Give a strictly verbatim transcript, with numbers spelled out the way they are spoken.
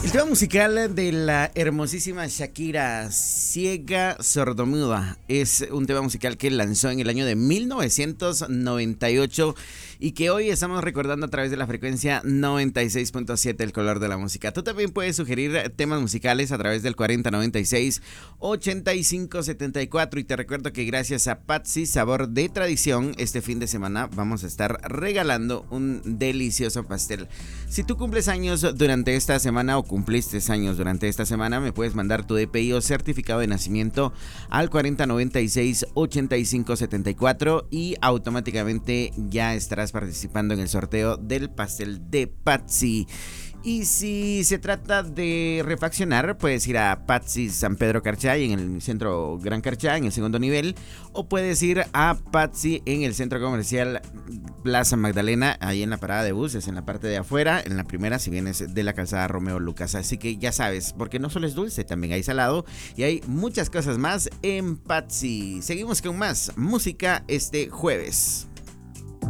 El tema musical de la hermosísima Shakira, Ciega Sordomuda, es un tema musical que lanzó en el año de mil novecientos noventa y ocho y que hoy estamos recordando a través de la frecuencia noventa y seis punto siete, el color de la música. Tú también puedes sugerir temas musicales a través del cuarenta noventa y seis ochenta y cinco setenta y cuatro, y te recuerdo que gracias a Patsy Sabor de Tradición, este fin de semana vamos a estar regalando un delicioso pastel. Si tú cumples años durante esta semana o cumpliste años durante esta semana, me puedes mandar tu D P I o certificado de nacimiento al cuarenta noventa y seis ochenta y cinco setenta y cuatro y automáticamente ya estarás participando en el sorteo del pastel de Patsy. Y si se trata de refaccionar, puedes ir a Patsy San Pedro Carchay en el centro Gran Carchay, en el segundo nivel, o puedes ir a Patsy en el centro comercial Plaza Magdalena, ahí en la parada de buses, en la parte de afuera, en la primera si vienes de la calzada Romeo Lucas. Así que ya sabes, porque no solo es dulce, también hay salado y hay muchas cosas más en Patsy. Seguimos con más música este jueves.